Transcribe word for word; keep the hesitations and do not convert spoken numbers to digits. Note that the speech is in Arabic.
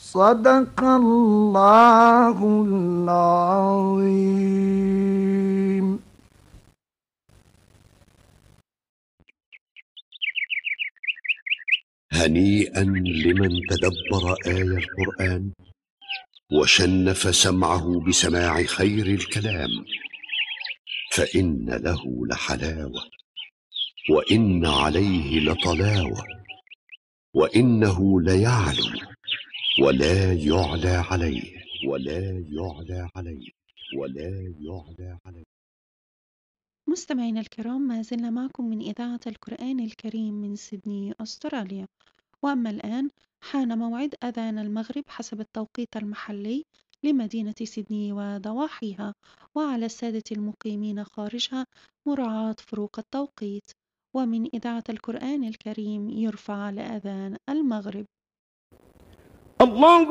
صدق الله العظيم. هنيئا لمن تدبر آي القرآن وشنف سمعه بسماع خير الكلام، فإن له لحلاوة وإن عليه لطلاوة، وإنه ليعلو ولا يعلى عليه ولا يعلى عليه ولا يعلى عليه. مستمعينا الكرام، ما زلنا معكم من إذاعة القرآن الكريم من سيدني أستراليا. وأما الآن حان موعد أذان المغرب حسب التوقيت المحلي لمدينة سيدني وضواحيها، وعلى السادة المقيمين خارجها مراعاة فروق التوقيت. ومن إذاعة القرآن الكريم يرفع لأذان المغرب. الله